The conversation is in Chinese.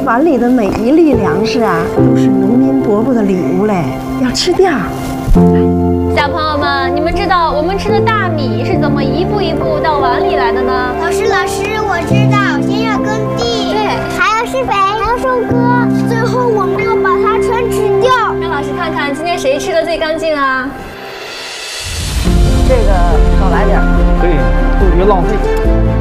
碗里的每一粒粮食啊，都是农民伯伯的礼物嘞，要吃掉。 小朋友们，你们知道我们吃的大米是怎么一步一步到碗里来的呢？ 老师，我知道，先要耕地， 对， 还要施肥，还要收割，最后我们要把它全吃掉。 让老师看看今天谁吃的最干净啊？ 这个少来点， 可以，不别浪费。